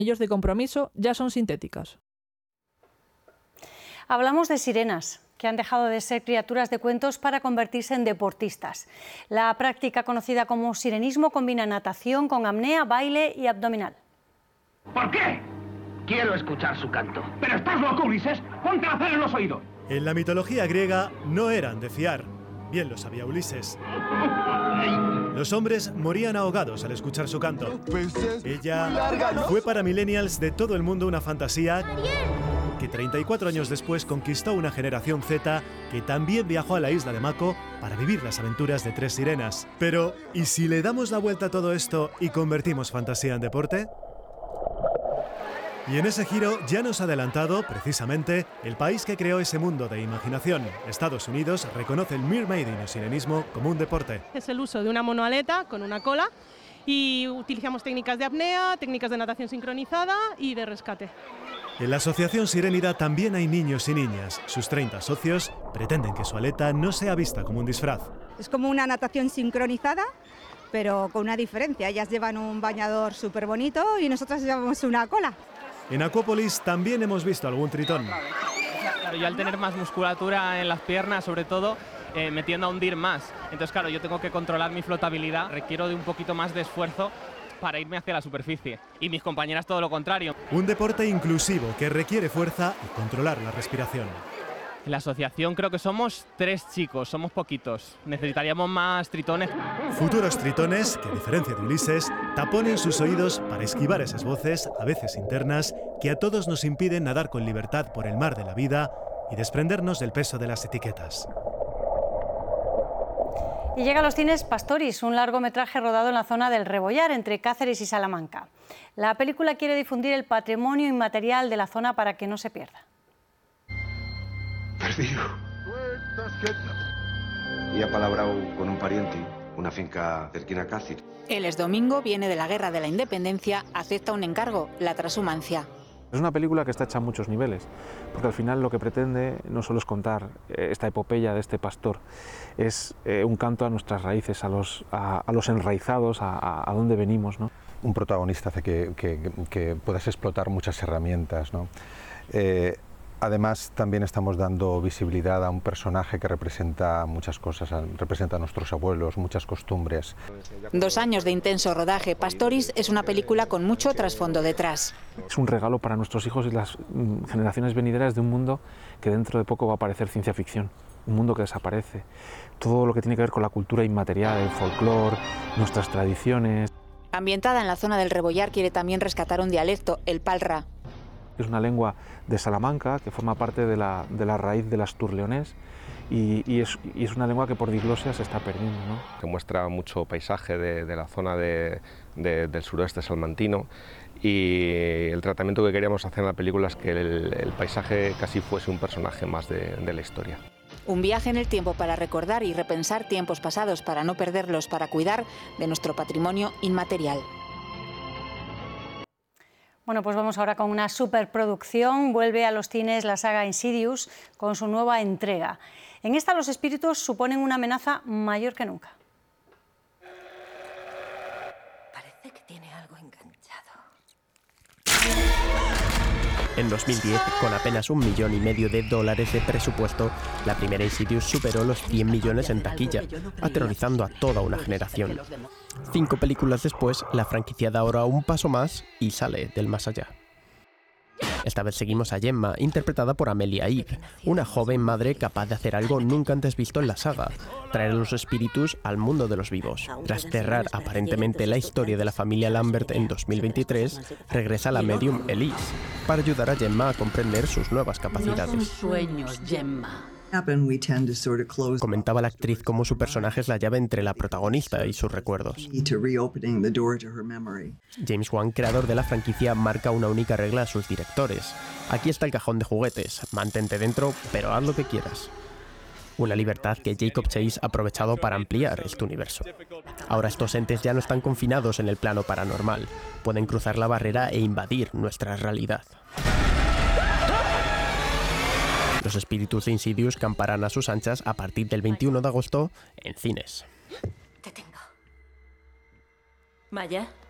Ellos de compromiso ya son sintéticas. Hablamos de sirenas, que han dejado de ser criaturas de cuentos para convertirse en deportistas. La práctica conocida como sirenismo combina natación con apnea, baile y abdominal. ¿Por qué? Quiero escuchar su canto. ¿Pero estás loco, Ulises? ¡Ponte la cera en los oídos! En la mitología griega no eran de fiar. Bien lo sabía Ulises. Los hombres morían ahogados al escuchar su canto. Ella fue para millennials de todo el mundo una fantasía que 34 años después conquistó una generación Z que también viajó a la isla de Mako para vivir las aventuras de 3 sirenas. Pero, ¿y si le damos la vuelta a todo esto y convertimos fantasía en deporte? Y en ese giro ya nos ha adelantado, precisamente, el país que creó ese mundo de imaginación. Estados Unidos reconoce el mermaiding o sirenismo como un deporte. Es el uso de una monoaleta con una cola y utilizamos técnicas de apnea, técnicas de natación sincronizada y de rescate. En la Asociación Sirenida también hay niños y niñas. Sus 30 socios pretenden que su aleta no sea vista como un disfraz. Es como una natación sincronizada, pero con una diferencia. Ellas llevan un bañador súper bonito y nosotras llevamos una cola. En Acuópolis también hemos visto algún tritón. Claro, yo al tener más musculatura en las piernas, sobre todo, me tiendo a hundir más. Entonces, claro, yo tengo que controlar mi flotabilidad, requiero de un poquito más de esfuerzo para irme hacia la superficie. Y mis compañeras todo lo contrario. Un deporte inclusivo que requiere fuerza y controlar la respiración. En la asociación creo que somos 3 chicos, somos poquitos. Necesitaríamos más tritones. Futuros tritones que, a diferencia de Ulises, taponen sus oídos para esquivar esas voces, a veces internas, que a todos nos impiden nadar con libertad por el mar de la vida y desprendernos del peso de las etiquetas. Y llega a los cines Pastoris, un largometraje rodado en la zona del Rebollar, entre Cáceres y Salamanca. La película quiere difundir el patrimonio inmaterial de la zona para que no se pierda. Perdido. Y ha palabrado con un pariente, una finca cerquina a Cáceres. Él es Domingo, viene de la Guerra de la Independencia, acepta un encargo, la transhumancia. Es una película que está hecha a muchos niveles, porque al final lo que pretende no solo es contar esta epopeya de este pastor, es un canto a nuestras raíces, a los enraizados, a dónde venimos, ¿no? Un protagonista hace que puedas explotar muchas herramientas, ¿no? Además, también estamos dando visibilidad a un personaje que representa muchas cosas, representa a nuestros abuelos, muchas costumbres. 2 años de intenso rodaje. Pastoris es una película con mucho trasfondo detrás. Es un regalo para nuestros hijos y las generaciones venideras de un mundo que dentro de poco va a parecer ciencia ficción, un mundo que desaparece. Todo lo que tiene que ver con la cultura inmaterial, el folclore, nuestras tradiciones. Ambientada en la zona del Rebollar, quiere también rescatar un dialecto, el palra. Es una lengua de Salamanca que forma parte de la raíz del astur-leonés y es una lengua que por diglosia se está perdiendo, ¿no? Que muestra mucho paisaje de la zona del suroeste salmantino y el tratamiento que queríamos hacer en la película es que el paisaje casi fuese un personaje más de la historia. Un viaje en el tiempo para recordar y repensar tiempos pasados, para no perderlos, para cuidar de nuestro patrimonio inmaterial. Bueno, pues vamos ahora con una superproducción. Vuelve a los cines la saga Insidious con su nueva entrega. En esta los espíritus suponen una amenaza mayor que nunca. Parece que tiene algo enganchado. En 2010, con apenas $1,5 millones de presupuesto, la primera Insidious superó los 100 millones en taquilla, aterrorizando a toda una generación. 5 películas después, la franquicia da ahora un paso más y sale del más allá. Esta vez seguimos a Gemma, interpretada por Amelia Eve, una joven madre capaz de hacer algo nunca antes visto en la saga, traer a los espíritus al mundo de los vivos. Tras cerrar aparentemente la historia de la familia Lambert en 2023, regresa la medium Elise, para ayudar a Gemma a comprender sus nuevas capacidades. No son sueños, Gemma. Comentaba la actriz cómo su personaje es la llave entre la protagonista y sus recuerdos. James Wan, creador de la franquicia, marca una única regla a sus directores. Aquí está el cajón de juguetes, mantente dentro, pero haz lo que quieras. Una libertad que Jacob Chase ha aprovechado para ampliar este universo. Ahora estos entes ya no están confinados en el plano paranormal, pueden cruzar la barrera e invadir nuestra realidad. Los espíritus de Insidious camparán a sus anchas a partir del 21 de agosto en cines. Te tengo. Maya.